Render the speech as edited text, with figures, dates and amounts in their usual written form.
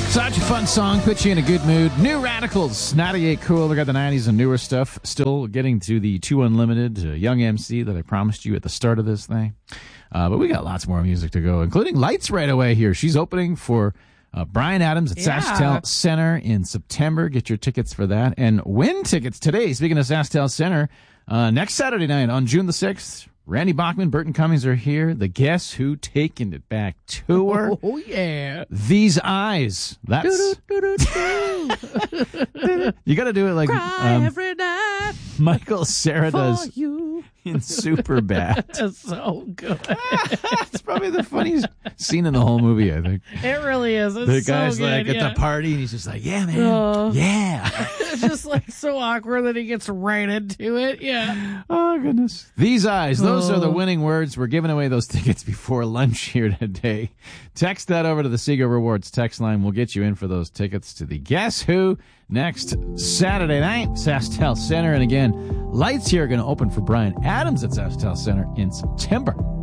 Such a fun song, puts you in a good mood. New Radicals, 98 Cool. We got the 90s and newer stuff. Still getting to the 2 Unlimited Young MC that I promised you at the start of this thing. But we got lots more music to go, including Lights right away here. She's opening for Bryan Adams at SaskTel Center in September. Get your tickets for that. And win tickets today, speaking of SaskTel Center, next Saturday night on June the 6th. Randy Bachman, Burton Cummings are here. The Guess Who Taking It Back tour. Oh, yeah. These Eyes. That's... You got to do it like every night Michael Cera does you. in Superbad. That's so good. It's probably the funniest scene in the whole movie, I think. It really is. It's The so guy's good, like at the party, and he's just like, yeah, man. Yeah. It's just like so awkward that he gets right into it. Yeah. Oh, goodness. These Eyes. Those are the winning words. We're giving away those tickets before lunch here today. Text that over to the Seago Rewards text line. We'll get you in for those tickets to the Guess Who next Saturday night, SaskTel Center. And again, Lights here are going to open for Bryan Adams at SaskTel Center in September.